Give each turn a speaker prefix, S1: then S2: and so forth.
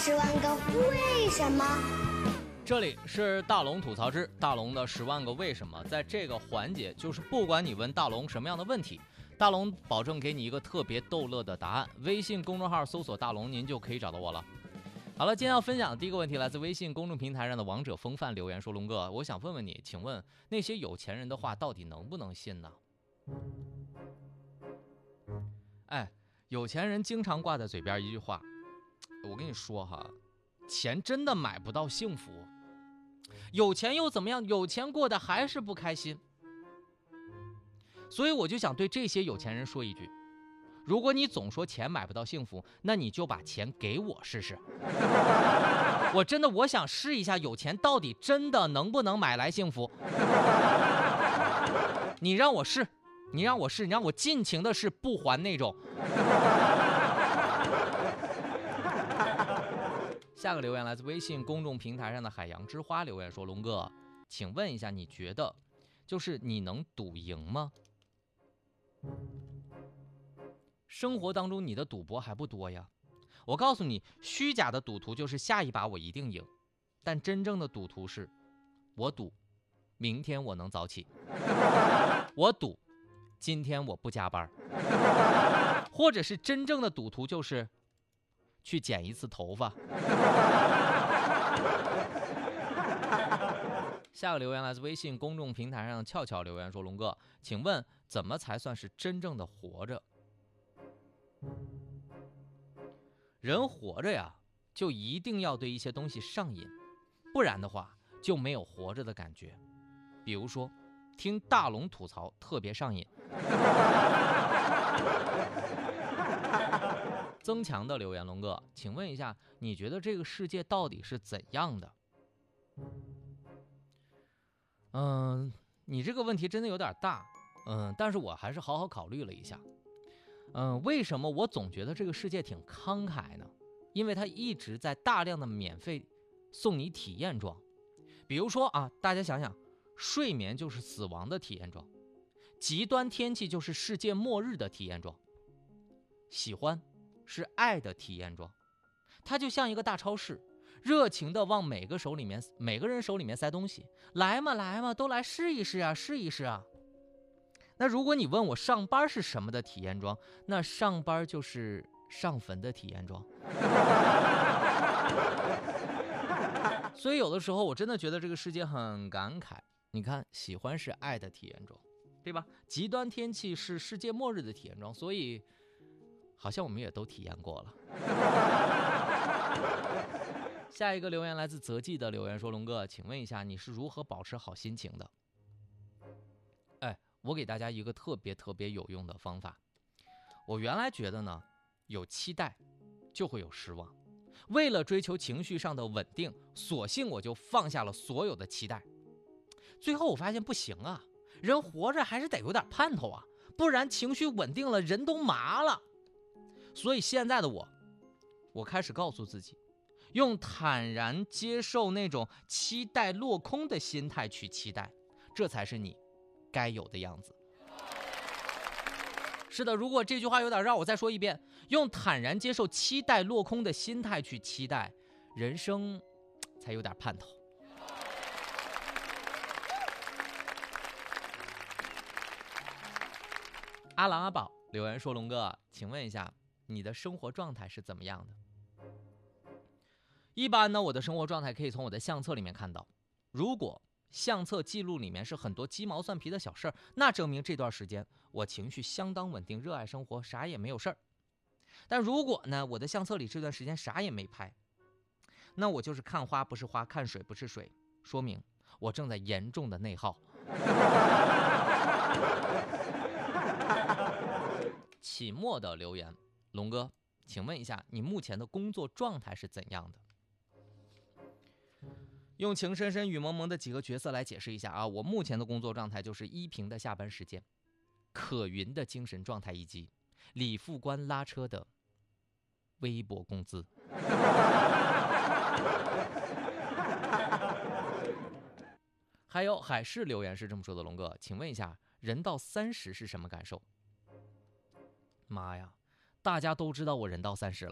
S1: 10万个为什么？
S2: 这里是大龙吐槽之大龙的10万个为什么。在这个环节，就是不管你问大龙什么样的问题，大龙保证给你一个特别逗乐的答案。微信公众号搜索大龙，您就可以找到我了。好了，今天要分享的第一个问题来自微信公众平台上的王者风范留言说：龙哥，我想问问你，请问那些有钱人的话到底能不能信呢？有钱人经常挂在嘴边一句话，我跟你说哈，钱真的买不到幸福，有钱又怎么样？有钱过得还是不开心。所以我就想对这些有钱人说一句，如果你总说钱买不到幸福，那你就把钱给我试试。我想试一下有钱到底真的能不能买来幸福。你让我试，你让我尽情的试，不还那种。下个留言来自微信公众平台上的海洋之花留言说：龙哥，请问一下，你觉得就是你能赌赢吗？生活当中你的赌博还不多呀。我告诉你，虚假的赌徒就是下一把我一定赢，但真正的赌徒是我赌明天我能早起，我赌今天我不加班，或者是真正的赌徒就是去剪一次头发。下个留言来自微信公众平台上的俏俏留言说：龙哥，请问怎么才算是真正的活着？人活着呀，就一定要对一些东西上瘾，不然的话就没有活着的感觉。比如说听大龙吐槽特别上瘾。增强的留言：龙哥，请问一下，你觉得这个世界到底是怎样的？你这个问题真的有点大，但是我还是好好考虑了一下。为什么我总觉得这个世界挺慷慨呢？因为它一直在大量的免费送你体验装。比如说啊，大家想想，睡眠就是死亡的体验装，极端天气就是世界末日的体验装，喜欢是爱的体验装。它就像一个大超市，热情的往每个人手里面塞东西，来嘛，都来试一试啊。那如果你问我上班是什么的体验装，那上班就是上坟的体验装。所以有的时候我真的觉得这个世界很感慨。你看，喜欢是爱的体验装，对吧？极端天气是世界末日的体验装，所以好像我们也都体验过了。下一个留言来自泽记的留言说：龙哥，请问一下，你是如何保持好心情的？我给大家一个特别有用的方法。我原来觉得呢，有期待就会有失望，为了追求情绪上的稳定，索性我就放下了所有的期待。最后我发现不行啊，人活着还是得有点盼头啊，不然情绪稳定了，人都麻了。所以现在的我开始告诉自己，用坦然接受那种期待落空的心态去期待，这才是你该有的样子。是的，如果这句话有点绕，我再说一遍，用坦然接受期待落空的心态去期待，人生才有点盼头。阿郎阿宝留言说：龙哥，请问一下，你的生活状态是怎么样的？一般呢，我的生活状态可以从我的相册里面看到。如果相册记录里面是很多鸡毛蒜皮的小事儿，那证明这段时间我情绪相当稳定，热爱生活，啥也没有事儿。但如果呢，我的相册里这段时间啥也没拍，那我就是看花不是花，看水不是水，说明我正在严重的内耗。期末的留言：龙哥，请问一下，你目前的工作状态是怎样的？用情深深雨蒙蒙的几个角色来解释一下啊，我目前的工作状态就是依萍的下班时间，可云的精神状态，以及李副官拉车的微薄工资。还有海市留言是这么说的：龙哥，请问一下，人到30是什么感受？妈呀，大家都知道我人到30了。